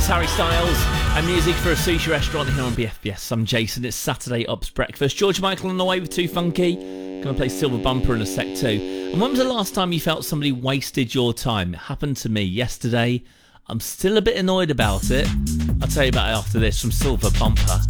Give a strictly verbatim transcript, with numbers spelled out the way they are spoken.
It's Harry Styles and music for a sushi restaurant here on B F B S. I'm Jason. It's Saturday Ups Breakfast. George Michael on the way with Too Funky. Gonna play Silver Bumper in a sec too. And when was the last time you felt somebody wasted your time? It happened to me yesterday. I'm still a bit annoyed about it. I'll tell you about it after this from Silver Bumper.